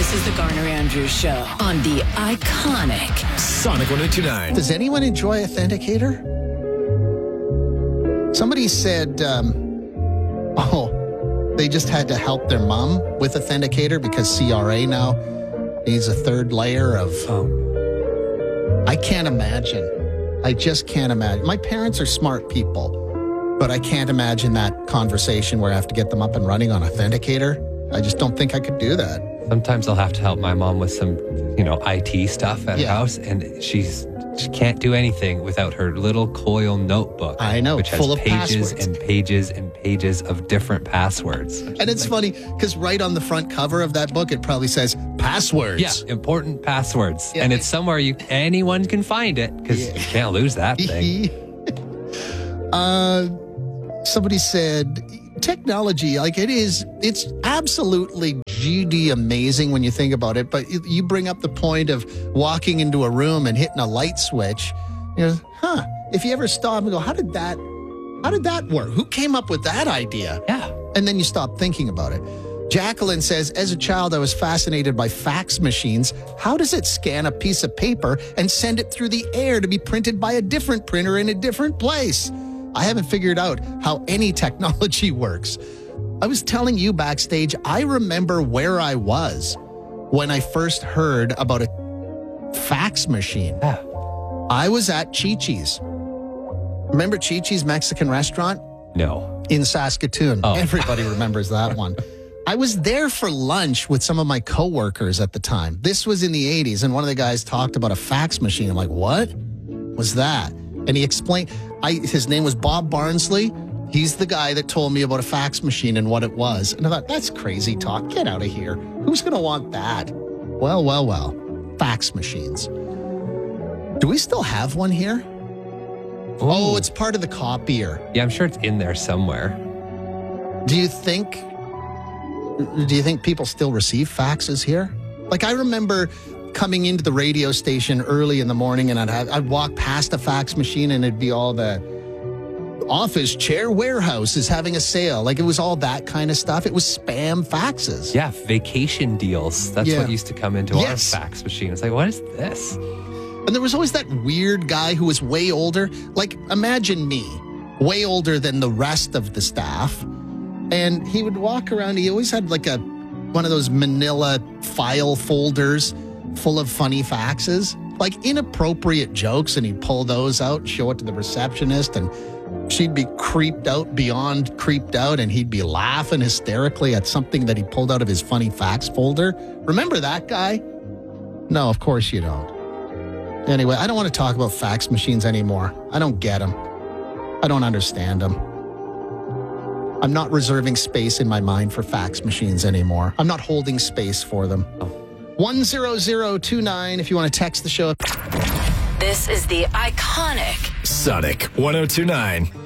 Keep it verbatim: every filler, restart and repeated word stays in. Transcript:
This is the Garner Andrews Show on the iconic Sonic one oh two nine. Does anyone enjoy Authenticator? Somebody said, um, oh, they just had to help their mom with Authenticator because C R A now needs a third layer of... Um, I can't imagine. I just can't imagine. My parents are smart people, but I can't imagine that conversation where I have to get them up and running on Authenticator. I just don't think I could do that. Sometimes I'll have to help my mom with some, you know, I T stuff at Yeah. her house, and she's she can't do anything without her little coil notebook. I know, which has full of pages passwords. and pages and pages of different passwords. And it's funny because right on the front cover of that book, it probably says passwords. Yeah, important passwords, Yeah. and it's somewhere you anyone can find it because Yeah. you can't lose that thing. uh, somebody said technology, like it is, it's absolutely G D amazing when you think about it. But you- you bring up the point of walking into a room and hitting a light switch. You know, huh? If you ever stop and go, how did that, how did that work? Who came up with that idea? Yeah. And then you stop thinking about it. Jacqueline says, as a child, I was fascinated by fax machines. How does it scan a piece of paper and send it through the air to be printed by a different printer in a different place? I haven't figured out how any technology works. I was telling you backstage, I remember where I was when I first heard about a fax machine. Yeah. I was at Chi-Chi's. Remember Chi-Chi's Mexican restaurant? No. In Saskatoon. Oh. Everybody remembers that one. I was there for lunch with some of my coworkers at the time. This was in the eighties, and one of the guys talked about a fax machine. I'm like, what was that? And he explained, I, his name was Bob Barnsley. He's the guy that told me about a fax machine and what it was. And I thought, that's crazy talk. Get out of here. Who's going to want that? Well, well, well. Fax machines. Do we still have one here? Oh, it's part of the copier. Yeah, I'm sure it's in there somewhere. Do you think do you think people still receive faxes here? Like I remember coming into the radio station early in the morning and I'd have, I'd walk past a fax machine and it'd be all the office chair warehouse is having a sale. Like it was all that kind of stuff. It was spam faxes. Yeah, vacation deals. That's Yeah. what used to come into Yes. our fax machine. It's like, what is this? And there was always that weird guy who was way older. Like imagine me, way older than the rest of the staff. And he would walk around. He always had like a one of those manila file folders full of funny faxes, like inappropriate jokes. And he'd pull those out and show it to the receptionist. And she'd be creeped out beyond creeped out. And he'd be laughing hysterically at something that he pulled out of his funny fax folder. Remember that guy? No, of course you don't. Anyway, I don't want to talk about fax machines anymore. I don't get them. I don't understand them. I'm not reserving space in my mind for fax machines anymore. I'm not holding space for them. one zero zero two nine if you want to text the show. This is the iconic Sonic one oh two nine.